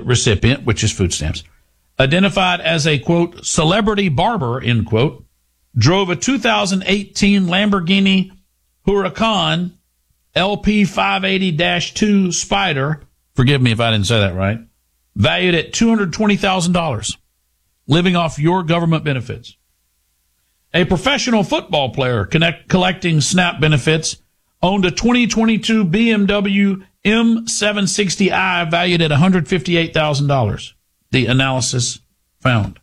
recipient, which is food stamps, identified as a, quote, celebrity barber, end quote, drove a 2018 Lamborghini Huracan LP 580-2 Spider, forgive me if I didn't say that right, valued at $220,000, living off your government benefits. A professional football player collecting SNAP benefits owned a 2022 BMW M760i valued at $158,000, the analysis found.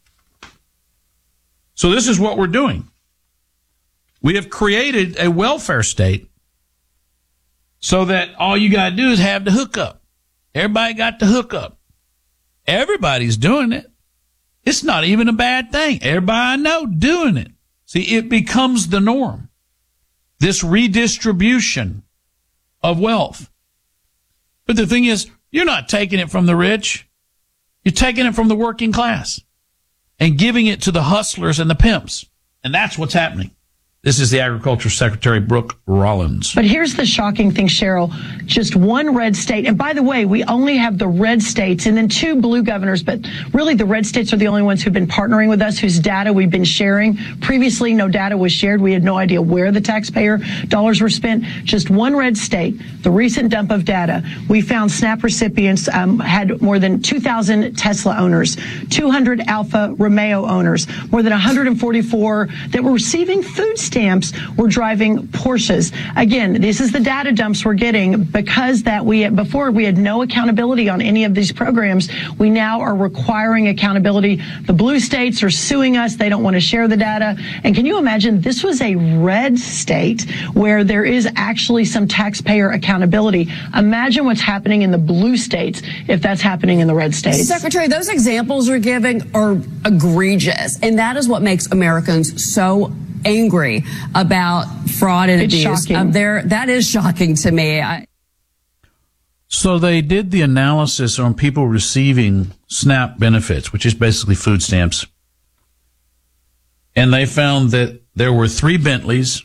So this is what we're doing. We have created a welfare state so that all you got to do is have the hookup. Everybody got the hookup. Everybody's doing it. It's not even a bad thing. Everybody I know doing it. See, it becomes the norm. This redistribution of wealth. But the thing is, you're not taking it from the rich. You're taking it from the working class and giving it to the hustlers and the pimps. And that's what's happening. This is the Agriculture Secretary, Brooke Rollins. But here's the shocking thing, Cheryl. Just one red state. And by the way, we only have the red states and then 2 blue governors. But really, the red states are the only ones who've been partnering with us, whose data we've been sharing. Previously, no data was shared. We had no idea where the taxpayer dollars were spent. Just one red state, the recent dump of data. We found SNAP recipients had more than 2,000 Tesla owners, 200 Alfa Romeo owners, more than 144 that were receiving food stamps were driving Porsches. Again, this is the data dumps we're getting because before we had no accountability on any of these programs. We now are requiring accountability. The blue states are suing us. They don't want to share the data. And can you imagine, this was a red state where there is actually some taxpayer accountability. Imagine what's happening in the blue states if that's happening in the red states. Secretary, those examples you're giving are egregious. And that is what makes Americans so angry about fraud and abuse. Shocking. That is shocking to me. So they did the analysis on people receiving SNAP benefits, which is basically food stamps. And they found that there were 3 Bentleys,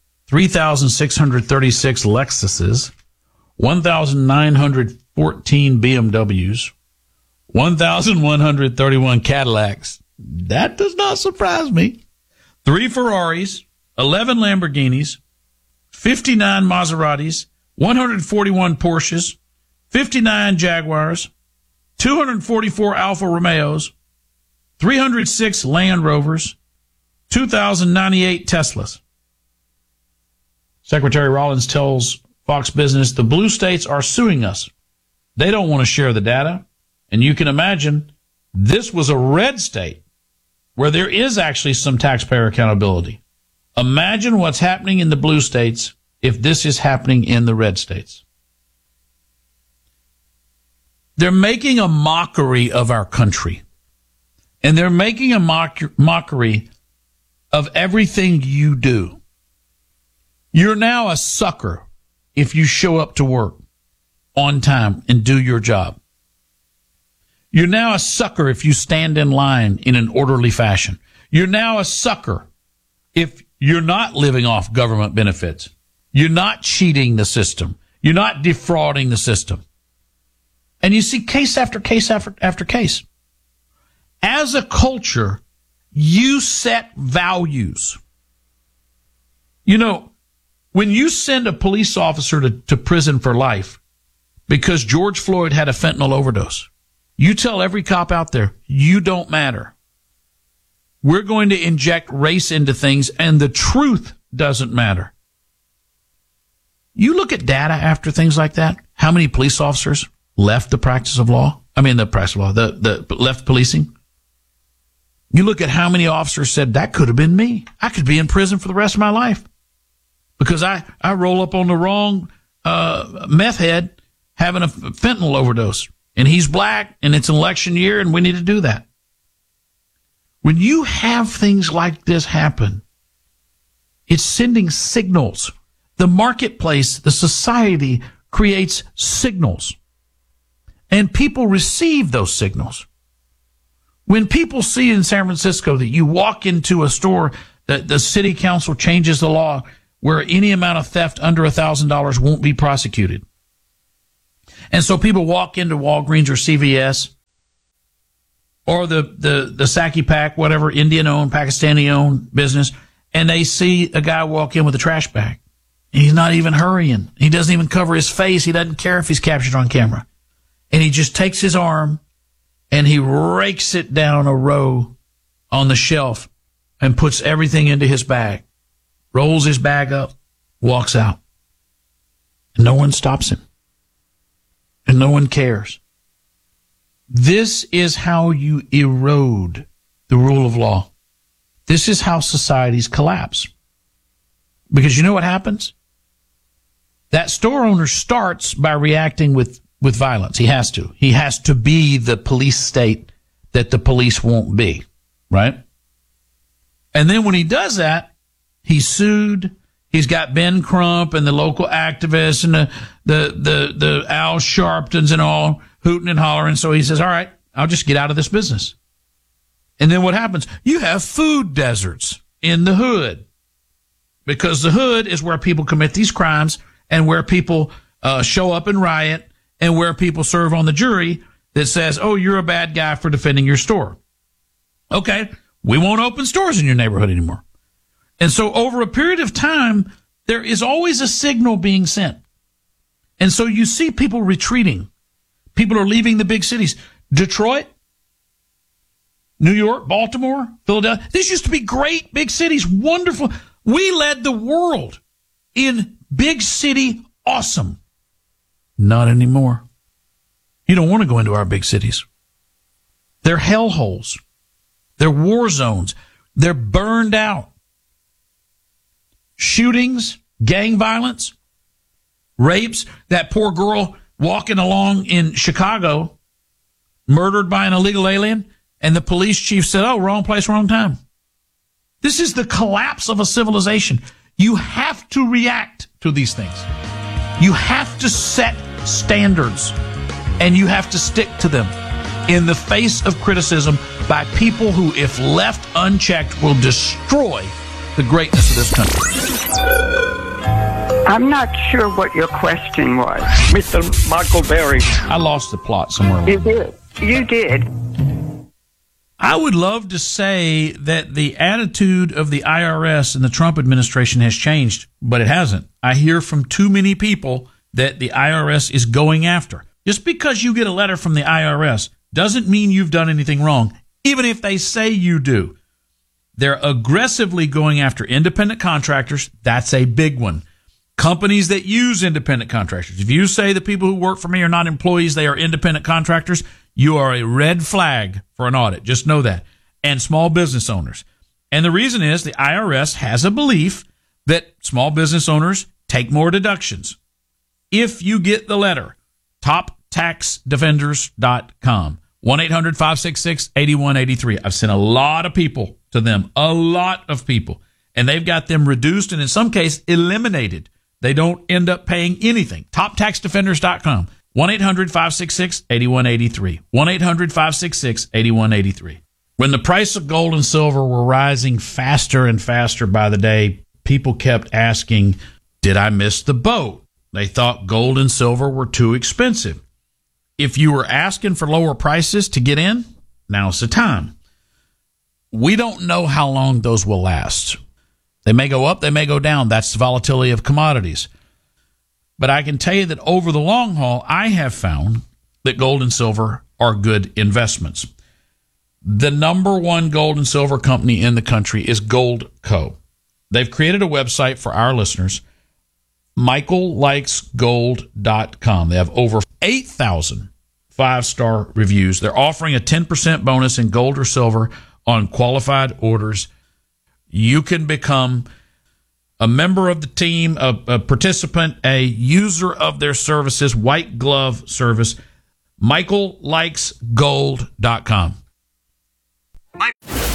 3,636 Lexuses, 1,914 BMWs, 1,131 Cadillacs. That does not surprise me. 3 Ferraris, 11 Lamborghinis, 59 Maseratis, 141 Porsches, 59 Jaguars, 244 Alfa Romeos, 306 Land Rovers, 2,098 Teslas. Secretary Rollins tells Fox Business the blue states are suing us. They don't want to share the data. And you can imagine this was a red state where there is actually some taxpayer accountability. Imagine what's happening in the blue states if this is happening in the red states. They're making a mockery of our country. And they're making a mockery of everything you do. You're now a sucker if you show up to work on time and do your job. You're now a sucker if you stand in line in an orderly fashion. You're now a sucker if you're not living off government benefits. You're not cheating the system. You're not defrauding the system. And you see case after case after case. As a culture, you set values. You know, when you send a police officer to prison for life because George Floyd had a fentanyl overdose, you tell every cop out there, you don't matter. We're going to inject race into things, and the truth doesn't matter. You look at data after things like that, how many police officers left the practice of law? Left policing. You look at how many officers said, that could have been me. I could be in prison for the rest of my life because I roll up on the wrong meth head having a fentanyl overdose. And he's black, and it's an election year, and we need to do that. When you have things like this happen, it's sending signals. The marketplace, the society creates signals. And people receive those signals. When people see in San Francisco that you walk into a store, that the city council changes the law where any amount of theft under $1,000 won't be prosecuted. And so people walk into Walgreens or CVS or the Saki Pack, whatever, Indian-owned, Pakistani-owned business, and they see a guy walk in with a trash bag. He's not even hurrying. He doesn't even cover his face. He doesn't care if he's captured on camera. And he just takes his arm and he rakes it down a row on the shelf and puts everything into his bag, rolls his bag up, walks out. And no one stops him. And no one cares. This is how you erode the rule of law. This is how societies collapse. Because you know what happens? That store owner starts by reacting with violence. He has to. He has to be the police state that the police won't be, right? And then when he does that, he's sued. He's got Ben Crump and the local activists and the Al Sharptons and all hooting and hollering. So he says, all right, I'll just get out of this business. And then what happens? You have food deserts in the hood, because the hood is where people commit these crimes and where people show up and riot and where people serve on the jury that says, oh, you're a bad guy for defending your store. Okay, we won't open stores in your neighborhood anymore. And so over a period of time, there is always a signal being sent. And so you see people retreating. People are leaving the big cities. Detroit, New York, Baltimore, Philadelphia. These used to be great big cities, wonderful. We led the world in big city awesome. Not anymore. You don't want to go into our big cities. They're hellholes. They're war zones. They're burned out. Shootings, gang violence, rapes. That poor girl walking along in Chicago, murdered by an illegal alien, and the police chief said, oh, wrong place, wrong time. This is the collapse of a civilization. You have to react to these things. You have to set standards, and you have to stick to them in the face of criticism by people who, if left unchecked, will destroy the greatness of this country. I'm not sure what your question was. Mr. Michael Berry. I lost the plot somewhere. You did. You did. I would love to say that the attitude of the IRS and the Trump administration has changed, but it hasn't. I hear from too many people that the IRS is going after. Just because you get a letter from the IRS doesn't mean you've done anything wrong, even if they say you do. They're aggressively going after independent contractors. That's a big one. Companies that use independent contractors. If you say the people who work for me are not employees, they are independent contractors, you are a red flag for an audit. Just know that. And small business owners. And the reason is the IRS has a belief that small business owners take more deductions. If you get the letter, toptaxdefenders.com, 1-800-566-8183. I've sent a lot of people to them, a lot of people, and they've got them reduced and in some cases eliminated. They don't end up paying anything. Toptaxdefenders.com, 1-800-566-8183, 1-800-566-8183. When the price of gold and silver were rising faster and faster by the day, people kept asking, did I miss the boat? They thought gold and silver were too expensive. If you were asking for lower prices to get in, now's the time. We don't know how long those will last. They may go up, they may go down. That's the volatility of commodities. But I can tell you that over the long haul, I have found that gold and silver are good investments. The number one gold and silver company in the country is Goldco. They've created a website for our listeners, michaellikesgold.com. They have over 8,000 5-star reviews. They're offering a 10% bonus in gold or silver on qualified orders. You can become a member of the team, a participant, a user of their services, white glove service, michaellikesgold.com.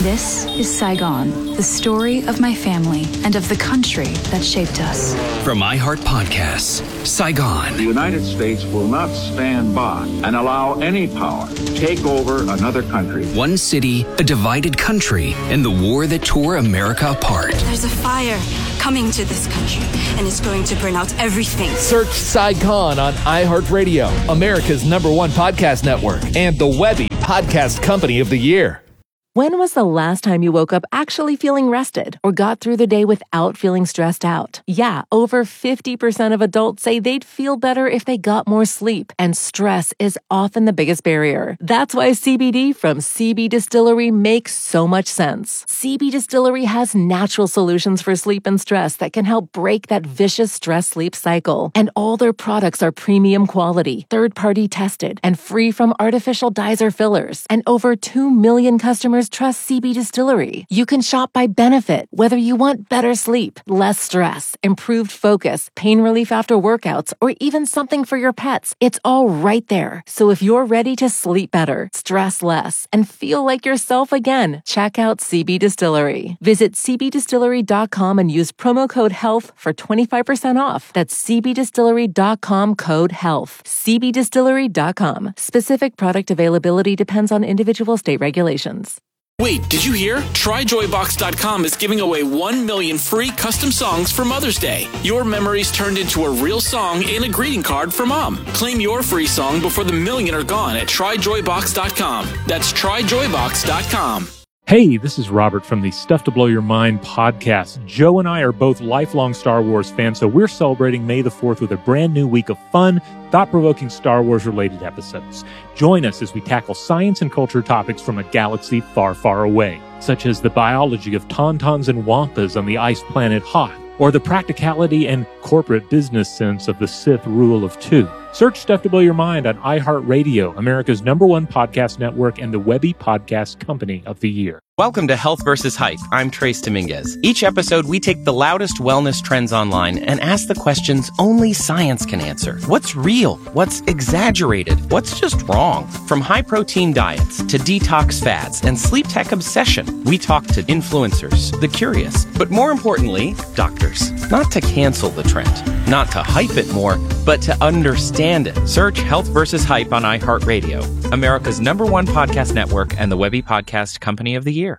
This is Saigon, the story of my family and of the country that shaped us. From iHeart Podcasts, Saigon. The United States will not stand by and allow any power to take over another country. One city, a divided country, and the war that tore America apart. There's a fire coming to this country, and it's going to burn out everything. Search Saigon on iHeartRadio, America's #1 podcast network, and the Webby Podcast Company of the Year. When was the last time you woke up actually feeling rested or got through the day without feeling stressed out? Yeah, over 50% of adults say they'd feel better if they got more sleep, and stress is often the biggest barrier. That's why CBD from CB Distillery makes so much sense. CB Distillery has natural solutions for sleep and stress that can help break that vicious stress-sleep cycle. And all their products are premium quality, third-party tested, and free from artificial dyes or fillers. And over 2 million customers trust CB Distillery. You can shop by benefit, whether you want better sleep, less stress, improved focus, pain relief after workouts, or even something for your pets. It's all right there. So if you're ready to sleep better, stress less, and feel like yourself again, check out CB Distillery. Visit cbdistillery.com and use promo code HEALTH for 25% off. That's cbdistillery.com, code HEALTH. cbdistillery.com. Specific product availability depends on individual state regulations. Wait, did you hear? TryJoyBox.com is giving away 1 million free custom songs for Mother's Day. Your memories turned into a real song and a greeting card for Mom. Claim your free song before the million are gone at TryJoyBox.com. That's TryJoyBox.com. Hey, this is Robert from the Stuff to Blow Your Mind podcast. Joe and I are both lifelong Star Wars fans, so we're celebrating May the 4th with a brand new week of fun, thought-provoking Star Wars-related episodes. Join us as we tackle science and culture topics from a galaxy far, far away, such as the biology of tauntauns and wampas on the ice planet Hoth, or the practicality and corporate business sense of the Sith rule of 2. Search Stuff to Blow Your Mind on iHeartRadio, America's #1 podcast network, and the Webby Podcast Company of the Year. Welcome to Health vs. Hype. I'm Trace Dominguez. Each episode, we take the loudest wellness trends online and ask the questions only science can answer. What's real? What's exaggerated? What's just wrong? From high-protein diets to detox fads and sleep tech obsession, we talk to influencers, the curious, but more importantly, doctors. Not to cancel the trend, not to hype it more, but to understand it. Search Health vs. Hype on iHeartRadio, America's #1 podcast network, and the Webby Podcast Company of the Year.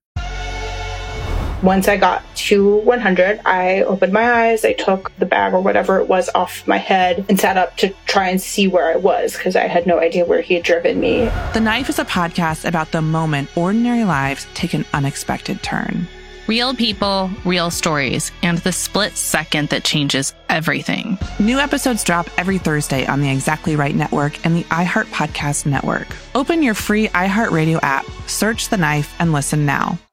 Once I got to 100, I opened my eyes, I took the bag or whatever it was off my head and sat up to try and see where I was because I had no idea where he had driven me. The Knife is a podcast about the moment ordinary lives take an unexpected turn. Real people, real stories, and the split second that changes everything. New episodes drop every Thursday on the Exactly Right Network and the iHeart Podcast Network. Open your free iHeartRadio app, search The Knife, and listen now.